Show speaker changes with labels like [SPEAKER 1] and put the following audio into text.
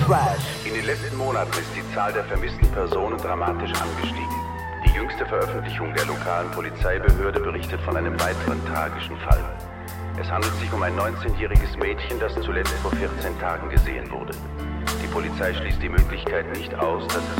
[SPEAKER 1] In den letzten Monaten ist die Zahl der vermissten Personen dramatisch angestiegen. Die jüngste Veröffentlichung der lokalen Polizeibehörde berichtet von einem weiteren tragischen Fall. Es handelt sich um ein 19-jähriges Mädchen, das zuletzt vor 14 Tagen gesehen wurde. Die Polizei schließt die Möglichkeit nicht aus, dass es